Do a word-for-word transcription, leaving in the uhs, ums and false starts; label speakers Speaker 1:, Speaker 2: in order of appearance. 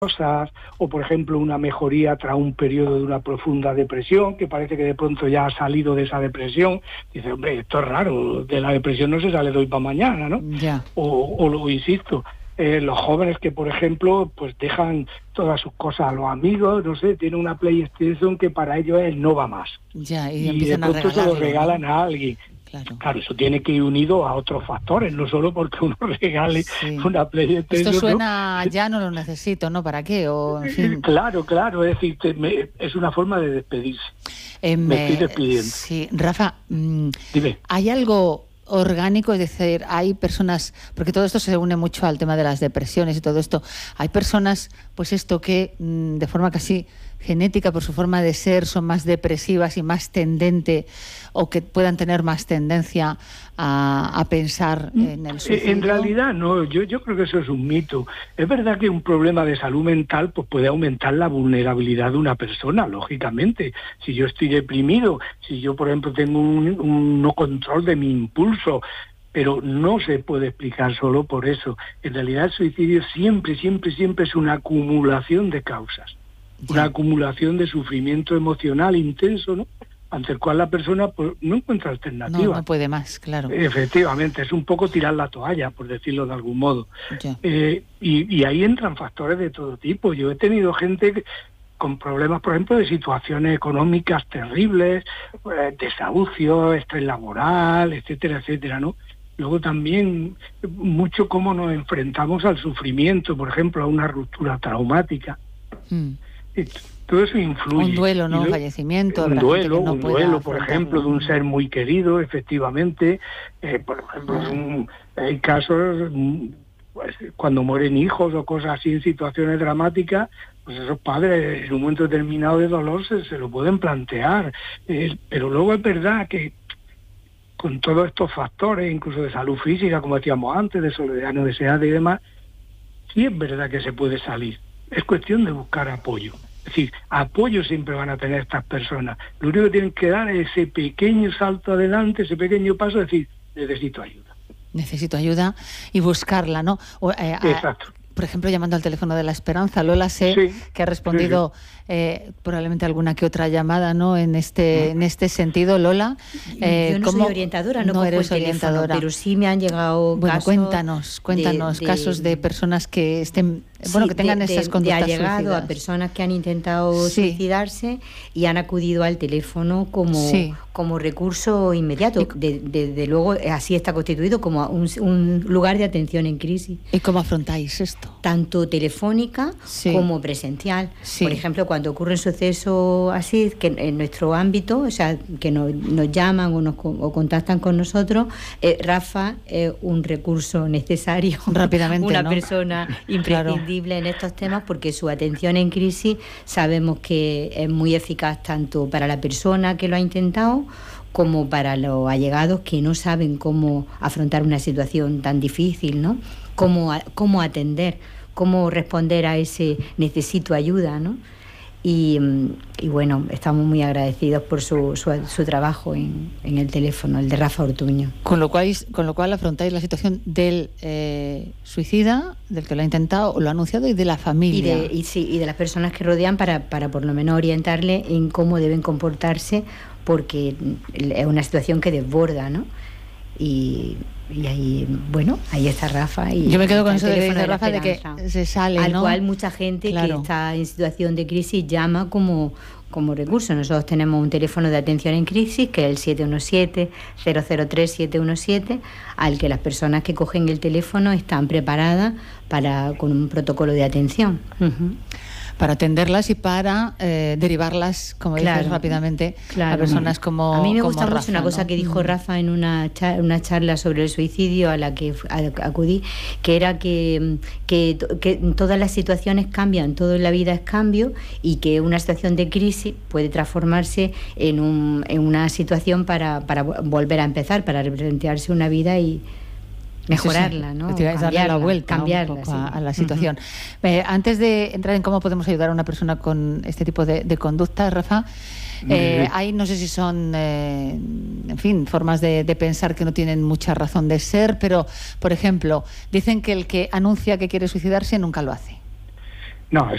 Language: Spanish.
Speaker 1: cosas, o por ejemplo una mejoría tras un periodo de una profunda depresión, que parece que de pronto ya ha salido de esa depresión. Dice, hombre, esto es raro, de la depresión no se sale de hoy para mañana, ¿no?
Speaker 2: Ya.
Speaker 1: O, o lo insisto, eh, los jóvenes que por ejemplo pues dejan todas sus cosas a los amigos, no sé, tienen una PlayStation que para ellos es no va más.
Speaker 2: Ya, y,
Speaker 1: Y,
Speaker 2: empiezan
Speaker 1: de pronto
Speaker 2: a
Speaker 1: se lo
Speaker 2: regalarlo,
Speaker 1: regalan
Speaker 2: ¿no?
Speaker 1: a alguien.
Speaker 2: Claro.
Speaker 1: Claro, eso tiene que ir unido a otros factores, no solo porque uno regale
Speaker 2: Sí.
Speaker 1: una PlayStation.
Speaker 2: Esto suena, ¿no? Ya no lo necesito, ¿no? ¿Para qué? O, en fin.
Speaker 1: Claro, claro, es decir, te, me, es una forma de despedirse.
Speaker 2: Eh,
Speaker 1: me, me estoy despidiendo.
Speaker 2: Sí, Rafa, mmm,
Speaker 1: Dime.
Speaker 2: ¿hay algo orgánico? Es decir, hay personas, porque todo esto se une mucho al tema de las depresiones y todo esto, hay personas, pues esto que mmm, de forma casi genética, por su forma de ser, son más depresivas y más tendente, o que puedan tener más tendencia a, a pensar en el suicidio.
Speaker 1: En realidad no, yo, yo creo que eso es un mito. Es verdad que un problema de salud mental pues puede aumentar la vulnerabilidad de una persona, lógicamente. Si yo estoy deprimido, si yo por ejemplo tengo un, un no control de mi impulso, pero no se puede explicar solo por eso. En realidad el suicidio siempre, siempre, siempre es una acumulación de causas. Ya. Una acumulación de sufrimiento emocional intenso, ¿no? Ante el cual la persona pues, no encuentra alternativa.
Speaker 2: No, no puede más, claro.
Speaker 1: Efectivamente, es un poco tirar la toalla, por decirlo de algún modo. Eh, y, y ahí entran factores de todo tipo. Yo he tenido gente que, con problemas, por ejemplo, de situaciones económicas terribles, eh, desahucio, estrés laboral, etcétera, etcétera, ¿no? Luego también mucho cómo nos enfrentamos al sufrimiento, por ejemplo, a una ruptura traumática. Mm. Todo eso influye.
Speaker 2: Un duelo, ¿no? Un
Speaker 1: luego,
Speaker 2: fallecimiento.
Speaker 1: Un duelo,
Speaker 2: no
Speaker 1: un duelo, por ejemplo, de un ser muy querido, efectivamente. Eh, por ejemplo, un, hay casos, pues, cuando mueren hijos o cosas así en situaciones dramáticas, pues esos padres en un momento determinado de dolor se, se lo pueden plantear. Eh, pero luego es verdad que con todos estos factores, incluso de salud física, como decíamos antes, de soledad no deseada y demás, sí es verdad que se puede salir. Es cuestión de buscar apoyo. Es decir, apoyo siempre van a tener estas personas. Lo único que tienen que dar es ese pequeño salto adelante, ese pequeño paso, es decir, necesito ayuda.
Speaker 2: Necesito ayuda y buscarla, ¿no? O, eh,
Speaker 1: Exacto.
Speaker 2: A, por ejemplo, llamando al teléfono de la Esperanza, Lola sé sí, que ha respondido sí, sí. Eh, probablemente alguna que otra llamada, ¿no? En este en este sentido, Lola.
Speaker 3: Eh, Yo no
Speaker 2: ¿cómo?
Speaker 3: soy orientadora, no,
Speaker 2: no eres
Speaker 3: el teléfono,
Speaker 2: orientadora,
Speaker 3: pero sí me han llegado
Speaker 2: bueno,
Speaker 3: casos.
Speaker 2: Cuéntanos, cuéntanos
Speaker 3: de,
Speaker 2: casos de personas que estén,
Speaker 3: sí,
Speaker 2: bueno, que tengan
Speaker 3: de,
Speaker 2: esas
Speaker 3: de,
Speaker 2: conductas
Speaker 3: de allegado
Speaker 2: suicidas.
Speaker 3: A personas que han intentado
Speaker 2: sí.
Speaker 3: suicidarse y han acudido al teléfono como
Speaker 2: sí.
Speaker 3: como recurso inmediato. Desde de, de luego así está constituido como un, un lugar de atención en crisis.
Speaker 2: ¿Y cómo afrontáis esto?
Speaker 3: Tanto telefónica sí. como presencial.
Speaker 2: Sí.
Speaker 3: Por ejemplo, cuando ocurre un suceso así, que en nuestro ámbito, o sea, que nos, nos llaman o nos o contactan con nosotros, eh, Rafa es un recurso necesario.
Speaker 2: Rápidamente,
Speaker 3: una
Speaker 2: ¿no?
Speaker 3: persona imprescindible claro. en estos temas, porque su atención en crisis sabemos que es muy eficaz tanto para la persona que lo ha intentado como para los allegados que no saben cómo afrontar una situación tan difícil, ¿no? Cómo, cómo atender, cómo responder a ese necesito ayuda, ¿no? Y, y bueno, estamos muy agradecidos por su, su, su trabajo en, en el teléfono, el de Rafa Ortuño.
Speaker 2: Con lo cual, con lo cual afrontáis la situación del eh, suicida, del que lo ha intentado o lo ha anunciado, y de la familia.
Speaker 3: Y de, y, sí, y de las personas que rodean para, para por lo menos orientarle en cómo deben comportarse, porque es una situación que desborda, ¿no? Y, y ahí, bueno, ahí está Rafa. Y
Speaker 2: yo me quedo con eso de que dice Rafa, de que se sale,
Speaker 3: al
Speaker 2: ¿no?
Speaker 3: cual mucha gente claro. que está en situación de crisis llama como, como recurso. Nosotros tenemos un teléfono de atención en crisis, que es el siete uno siete, cero cero tres, siete uno siete, al que las personas que cogen el teléfono están preparadas para con un protocolo de atención. Uh-huh.
Speaker 2: Para atenderlas y para eh, derivarlas, como claro, dices, rápidamente claro. a personas como
Speaker 3: A mí me gusta
Speaker 2: mucho
Speaker 3: Rafa, una
Speaker 2: ¿no?
Speaker 3: cosa que dijo Rafa en una, char- una charla sobre el suicidio a la que acudí, que era que, que, que todas las situaciones cambian, todo en la vida es cambio, y que una situación de crisis puede transformarse en, un, en una situación para, para volver a empezar, para replantearse una vida y mejorarla, ¿no?
Speaker 2: Cambiarla, darle la vuelta
Speaker 3: cambiarla,
Speaker 2: un poco
Speaker 3: sí.
Speaker 2: a, a la situación. Uh-huh. Eh, antes de entrar en cómo podemos ayudar a una persona con este tipo de, de conducta, Rafa, eh, hay, no sé si son, eh, en fin, formas de, de pensar que no tienen mucha razón de ser, pero, por ejemplo, dicen que el que anuncia que quiere suicidarse nunca lo hace.
Speaker 1: No,